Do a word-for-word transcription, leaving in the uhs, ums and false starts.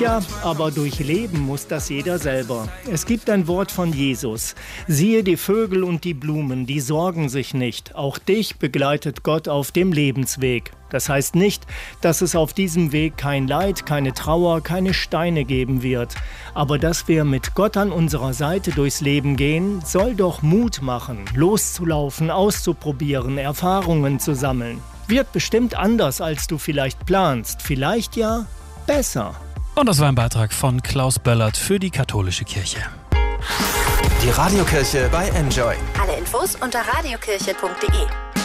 Tja, aber durchleben muss das jeder selber. Es gibt ein Wort von Jesus. Siehe die Vögel und die Blumen, die sorgen sich nicht. Auch dich begleitet Gott auf dem Lebensweg. Das heißt nicht, dass es auf diesem Weg kein Leid, keine Trauer, keine Steine geben wird. Aber dass wir mit Gott an unserer Seite durchs Leben gehen, soll doch Mut machen, loszulaufen, auszuprobieren, Erfahrungen zu sammeln. Wird bestimmt anders, als du vielleicht planst. Vielleicht ja besser. Und das war ein Beitrag von Klaus Böllert für die Katholische Kirche. Die Radiokirche bei Enjoy. Alle Infos unter radiokirche punkt de.